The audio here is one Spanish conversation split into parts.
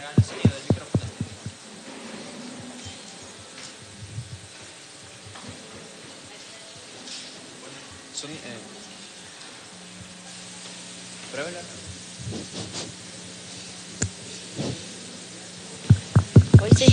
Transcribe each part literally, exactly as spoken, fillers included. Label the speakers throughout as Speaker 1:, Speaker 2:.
Speaker 1: Hoy sí.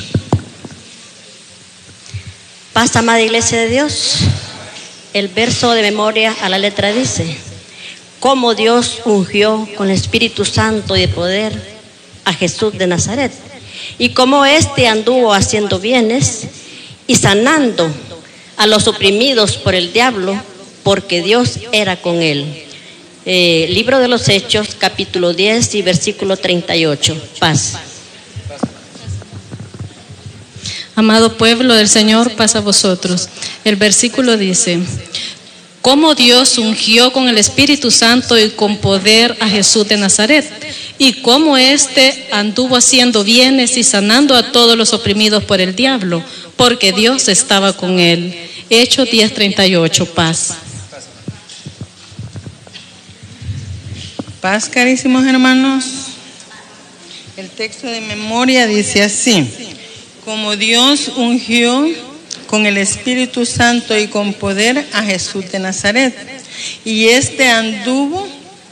Speaker 1: Paz, amada Iglesia de Dios. El verso de memoria a la letra dice: cómo Dios ungió con el Espíritu Santo y de poder a Jesús de Nazaret, y cómo éste anduvo haciendo bienes y sanando a los oprimidos por el diablo, porque Dios era con él. Eh, libro de los Hechos, capítulo diez y versículo treinta y ocho. Paz.
Speaker 2: Amado pueblo del Señor, paz a vosotros. El versículo dice: cómo Dios ungió con el Espíritu Santo y con poder a Jesús de Nazaret, y cómo éste anduvo haciendo bienes y sanando a todos los oprimidos por el diablo, porque Dios estaba con él. Hechos diez treinta y ocho. Paz.
Speaker 3: Paz, carísimos hermanos. El texto de memoria dice así: como Dios ungió con el Espíritu Santo y con poder a Jesús de Nazaret, y éste anduvo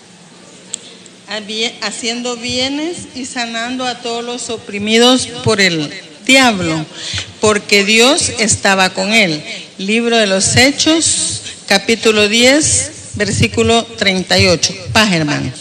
Speaker 3: haciendo bienes y sanando a todos los oprimidos por el diablo, porque Dios estaba con él. Libro de los Hechos, capítulo diez, versículo treinta y ocho. Paz, hermanos.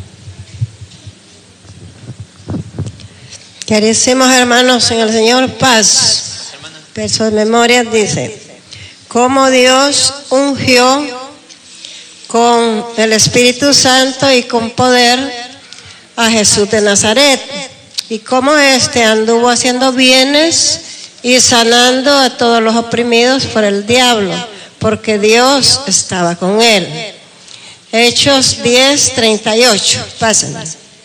Speaker 4: Carísimos hermanos en el Señor, paz. Verso de memoria dice: cómo Dios ungió con el Espíritu Santo y con poder a Jesús de Nazaret, y cómo éste anduvo haciendo bienes y sanando a todos los oprimidos por el diablo, porque Dios estaba con él. Hechos diez treinta y ocho. Pásenme.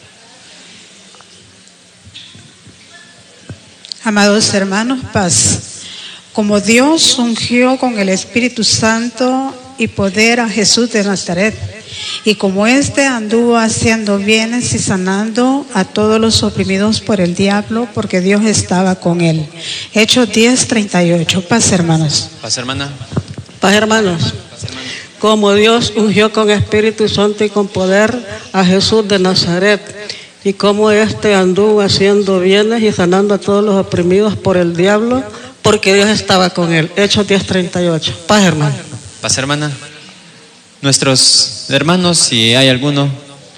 Speaker 5: Amados hermanos, paz. Como Dios ungió con el Espíritu Santo y poder a Jesús de Nazaret, y como éste anduvo haciendo bienes y sanando a todos los oprimidos por el diablo, porque Dios estaba con él. Hechos diez treinta y ocho. Paz, hermanos.
Speaker 6: Paz, hermana.
Speaker 7: Paz, hermanos. Como Dios ungió con Espíritu Santo y con poder a Jesús de Nazaret, y como éste anduvo haciendo bienes y sanando a todos los oprimidos por el diablo, porque Dios estaba con él. Hechos diez treinta y ocho. Paz, hermano.
Speaker 6: Paz, hermana. Nuestros hermanos, si hay alguno.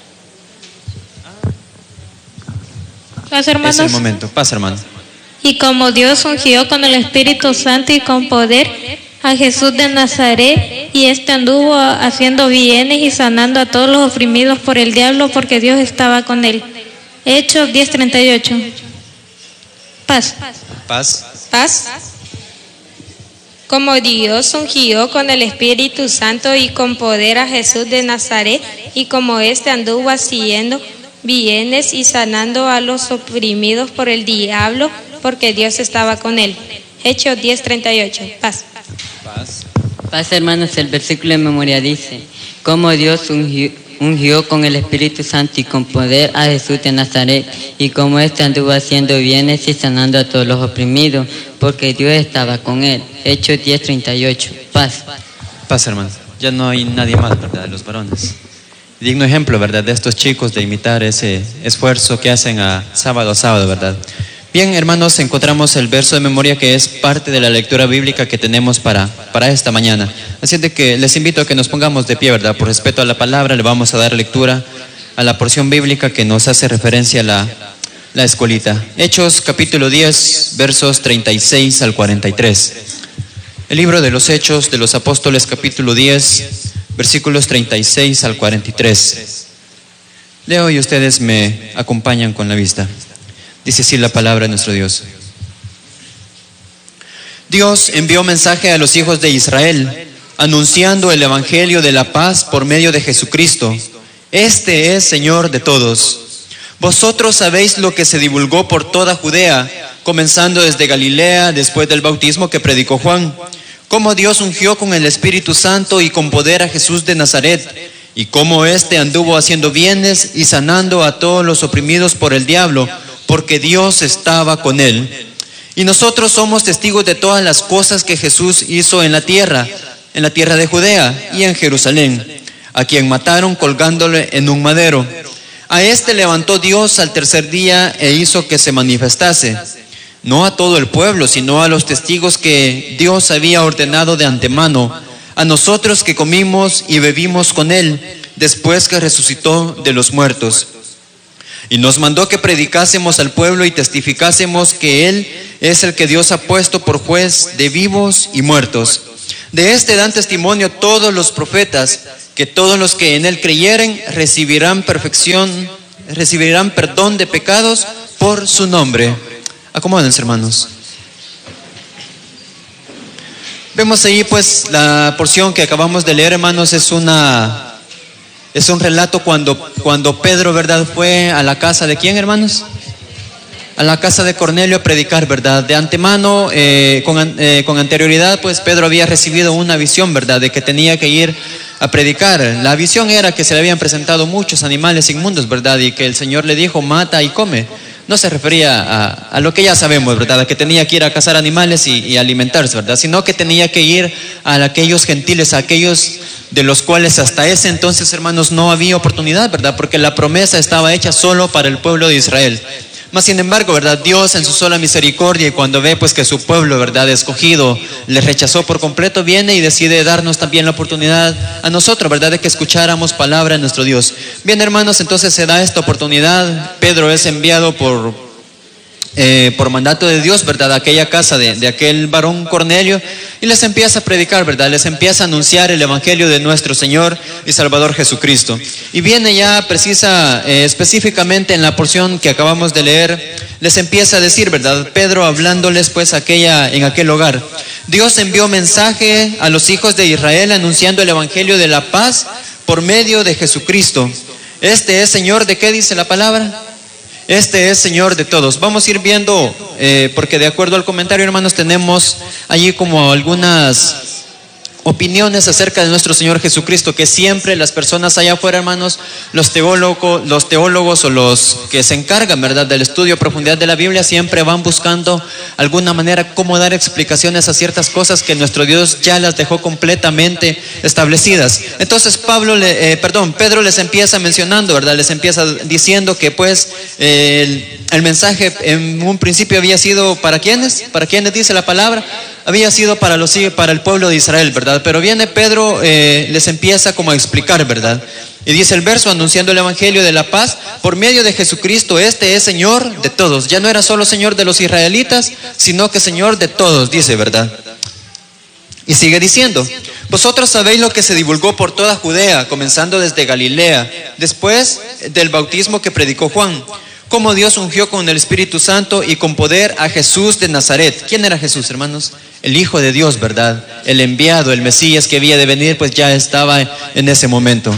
Speaker 8: Paz, hermanos.
Speaker 6: Es el momento. Paz, hermano.
Speaker 8: Y como Dios ungió con el Espíritu Santo y con poder a Jesús de Nazaret, y éste anduvo haciendo bienes y sanando a todos los oprimidos por el diablo, porque Dios estaba con él. Hechos diez treinta y ocho. Paz.
Speaker 6: Paz.
Speaker 8: Paz. Como Dios ungió con el Espíritu Santo y con poder a Jesús de Nazaret, y como éste anduvo haciendo bienes y sanando a los oprimidos por el diablo, porque Dios estaba con él. Hechos diez treinta y ocho. Paz.
Speaker 6: Paz.
Speaker 9: Paz, hermanos. El versículo de memoria dice: como Dios ungió, ungió con el Espíritu Santo y con poder a Jesús de Nazaret, y como éste anduvo haciendo bienes y sanando a todos los oprimidos, porque Dios estaba con él. Hechos diez treinta y ocho. Paz.
Speaker 6: Paz, hermanos. Ya no hay nadie más, ¿verdad?, de los varones. Digno ejemplo, ¿verdad?, de estos chicos de imitar ese esfuerzo que hacen a sábado a sábado, ¿verdad? Bien, hermanos, encontramos el verso de memoria que es parte de la lectura bíblica que tenemos para, para esta mañana. Así de que les invito a que nos pongamos de pie, ¿verdad? Por respeto a la palabra, le vamos a dar lectura a la porción bíblica que nos hace referencia a la, la escuelita. Hechos, capítulo diez, versos treinta y seis al cuarenta y tres. El libro de los Hechos de los Apóstoles, capítulo diez, versículos treinta y seis al cuarenta y tres. Leo y ustedes me acompañan con la vista. Dice así la palabra de nuestro Dios. Dios envió mensaje a los hijos de Israel, anunciando el evangelio de la paz por medio de Jesucristo. Este es Señor de todos. Vosotros sabéis lo que se divulgó por toda Judea, comenzando desde Galilea, después del bautismo que predicó Juan, cómo Dios ungió con el Espíritu Santo y con poder a Jesús de Nazaret, y cómo éste anduvo haciendo bienes y sanando a todos los oprimidos por el diablo, porque Dios estaba con él. Y nosotros somos testigos de todas las cosas que Jesús hizo en la tierra, en la tierra de Judea y en Jerusalén, a quien mataron colgándole en un madero. A este levantó Dios al tercer día e hizo que se manifestase, no a todo el pueblo, sino a los testigos que Dios había ordenado de antemano, a nosotros que comimos y bebimos con él, después que resucitó de los muertos. Y nos mandó que predicásemos al pueblo y testificásemos que él es el que Dios ha puesto por juez de vivos y muertos. De este dan testimonio todos los profetas, que todos los que en él creyeren recibirán perfección, recibirán perdón de pecados por su nombre. Acomódense, hermanos. Vemos ahí pues la porción que acabamos de leer, hermanos, es una es un relato cuando, cuando Pedro, ¿verdad?, fue a la casa de ¿quién, hermanos? A la casa de Cornelio a predicar, ¿verdad? De antemano, eh, con, eh, con anterioridad, pues Pedro había recibido una visión, ¿verdad?, de que tenía que ir a predicar. La visión era que se le habían presentado muchos animales inmundos, ¿verdad?, y que el Señor le dijo, mata y come. No se refería a, a lo que ya sabemos, ¿verdad?, a que tenía que ir a cazar animales y, y alimentarse, ¿verdad?, sino que tenía que ir a aquellos gentiles, a aquellos de los cuales hasta ese entonces, hermanos, no había oportunidad, ¿verdad?, porque la promesa estaba hecha solo para el pueblo de Israel. Mas sin embargo, ¿verdad?, Dios en su sola misericordia, y cuando ve pues que su pueblo, ¿verdad?, escogido le rechazó por completo, viene y decide darnos también la oportunidad a nosotros, ¿verdad?, de que escucháramos palabra de nuestro Dios. Bien, hermanos, entonces se da esta oportunidad. Pedro es enviado por Eh, por mandato de Dios, ¿verdad?, a aquella casa de, de aquel varón Cornelio, y les empieza a predicar, ¿verdad?, les empieza a anunciar el evangelio de nuestro Señor y Salvador Jesucristo. Y viene ya precisa, eh, específicamente en la porción que acabamos de leer, les empieza a decir, ¿verdad?, Pedro hablándoles pues aquella, en aquel hogar. Dios envió mensaje a los hijos de Israel anunciando el evangelio de la paz por medio de Jesucristo. Este es Señor, ¿de qué dice la palabra? Este es Señor de todos. Vamos a ir viendo, eh, porque de acuerdo al comentario, hermanos, tenemos allí como algunas opiniones acerca de nuestro Señor Jesucristo, que siempre las personas allá afuera, hermanos, los teólogos, los teólogos o los que se encargan, ¿verdad?, del estudio a profundidad de la Biblia, siempre van buscando alguna manera cómo dar explicaciones a ciertas cosas que nuestro Dios ya las dejó completamente establecidas. Entonces Pablo, le, eh, perdón, Pedro les empieza mencionando, ¿verdad?, les empieza diciendo que pues eh, el, el mensaje en un principio había sido ¿para quiénes? ¿Para quiénes dice la palabra? Había sido para, los, para el pueblo de Israel, ¿verdad? Pero viene Pedro, eh, les empieza como a explicar, ¿verdad? Y dice el verso, anunciando el evangelio de la paz por medio de Jesucristo, este es Señor de todos. Ya no era solo Señor de los israelitas, sino que Señor de todos, dice, ¿verdad? Y sigue diciendo, vosotros sabéis lo que se divulgó por toda Judea, comenzando desde Galilea, después del bautismo que predicó Juan, cómo Dios ungió con el Espíritu Santo y con poder a Jesús de Nazaret. ¿Quién era Jesús, hermanos? El Hijo de Dios, ¿verdad? El enviado, el Mesías que había de venir, pues ya estaba en ese momento.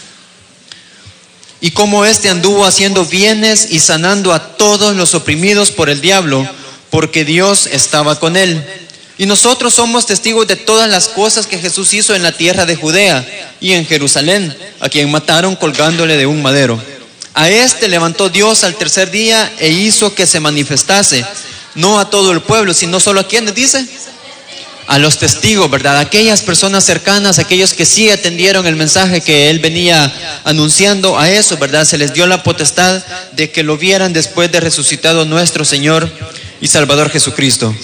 Speaker 6: Y cómo éste anduvo haciendo bienes y sanando a todos los oprimidos por el diablo, porque Dios estaba con él. Y nosotros somos testigos de todas las cosas que Jesús hizo en la tierra de Judea y en Jerusalén, a quien mataron colgándole de un madero. A este levantó Dios al tercer día e hizo que se manifestase, no a todo el pueblo, sino solo a quienes, dice, a los testigos, ¿verdad? Aquellas personas cercanas, aquellos que sí atendieron el mensaje que él venía anunciando, a eso, ¿verdad? Se les dio la potestad de que lo vieran después de resucitado nuestro Señor y Salvador Jesucristo.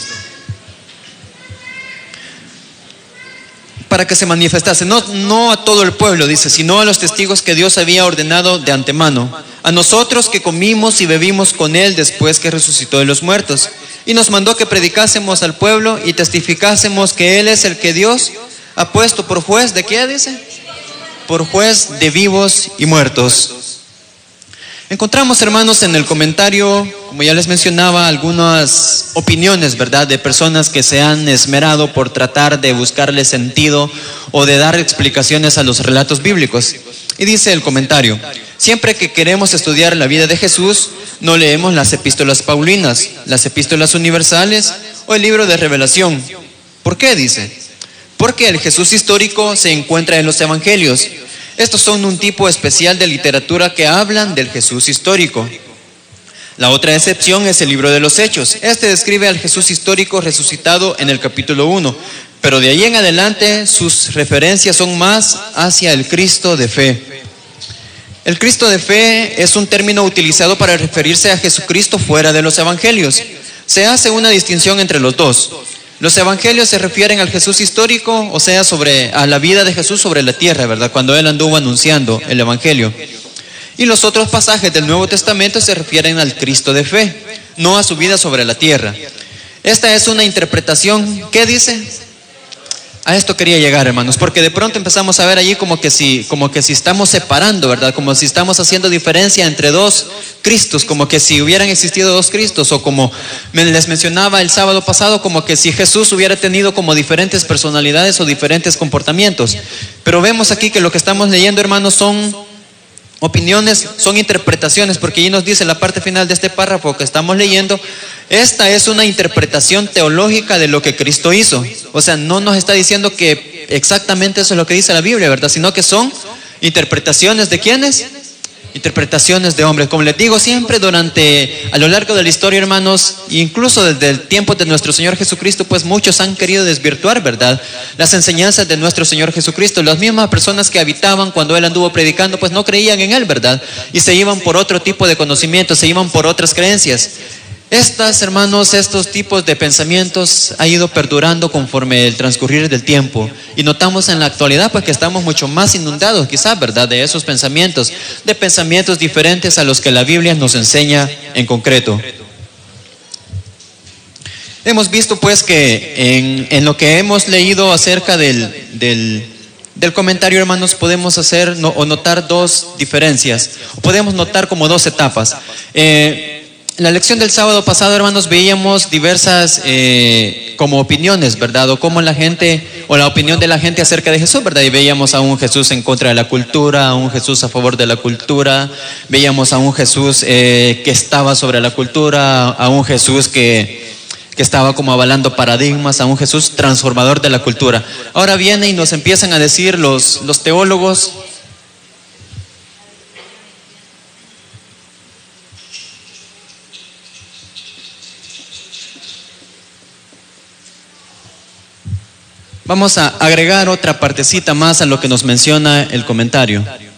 Speaker 6: Para que se manifestase, no, no a todo el pueblo, dice, sino a los testigos que Dios había ordenado de antemano, a nosotros que comimos y bebimos con él después que resucitó de los muertos, y nos mandó que predicásemos al pueblo y testificásemos que él es el que Dios ha puesto por juez, ¿de qué dice? Por juez de vivos y muertos. Encontramos, hermanos, en el comentario, como ya les mencionaba, algunas opiniones, ¿verdad?, de personas que se han esmerado por tratar de buscarle sentido o de dar explicaciones a los relatos bíblicos. Y dice el comentario, siempre que queremos estudiar la vida de Jesús, no leemos las epístolas paulinas, las epístolas universales o el libro de Revelación. ¿Por qué? Dice, porque el Jesús histórico se encuentra en los evangelios. Estos son un tipo especial de literatura que hablan del Jesús histórico. La otra excepción es el libro de los Hechos. Este describe al Jesús histórico resucitado en el capítulo uno, pero de ahí en adelante sus referencias son más hacia el Cristo de fe. El Cristo de fe es un término utilizado para referirse a Jesucristo fuera de los evangelios. Se hace una distinción entre los dos. Los evangelios se refieren al Jesús histórico, o sea, sobre, a la vida de Jesús sobre la tierra, ¿verdad? Cuando Él anduvo anunciando el evangelio. Y los otros pasajes del Nuevo Testamento se refieren al Cristo de fe, no a su vida sobre la tierra. Esta es una interpretación. ¿Qué dice? A esto quería llegar, hermanos, porque de pronto empezamos a ver allí como que si, como que si estamos separando, ¿verdad? Como si estamos haciendo diferencia entre dos Cristos, como que si hubieran existido dos Cristos, o como les mencionaba el sábado pasado, como que si Jesús hubiera tenido como diferentes personalidades o diferentes comportamientos. Pero vemos aquí que lo que estamos leyendo, hermanos, son opiniones, son interpretaciones, porque allí nos dice en la parte final de este párrafo que estamos leyendo, esta es una interpretación teológica de lo que Cristo hizo. O sea, no nos está diciendo que exactamente eso es lo que dice la Biblia, ¿verdad? Sino que son interpretaciones de ¿quiénes? Interpretaciones de hombres. Como les digo siempre, durante, a lo largo de la historia, hermanos, incluso desde el tiempo de nuestro Señor Jesucristo, pues muchos han querido desvirtuar, ¿verdad?, las enseñanzas de nuestro Señor Jesucristo. Las mismas personas que habitaban cuando Él anduvo predicando, pues no creían en Él, ¿verdad? Y se iban por otro tipo de conocimientos, se iban por otras creencias. Estas, hermanos, estos tipos de pensamientos ha ido perdurando conforme el transcurrir del tiempo, y notamos en la actualidad pues que estamos mucho más inundados quizás, ¿verdad?, de esos pensamientos, de pensamientos diferentes a los que la Biblia nos enseña en concreto. Hemos visto pues que en, en lo que hemos leído acerca del, del, del comentario, hermanos, podemos hacer no, o notar dos diferencias, o podemos notar como dos etapas. Eh, En la lección del sábado pasado, hermanos, veíamos diversas eh, como opiniones, ¿verdad? O cómo la gente, o la opinión de la gente acerca de Jesús, ¿verdad? Y veíamos a un Jesús en contra de la cultura, a un Jesús a favor de la cultura, veíamos a un Jesús eh, que estaba sobre la cultura, a un Jesús que, que estaba como avalando paradigmas, a un Jesús transformador de la cultura. Ahora viene y nos empiezan a decir los, los teólogos, vamos a agregar otra partecita más a lo que nos menciona el comentario.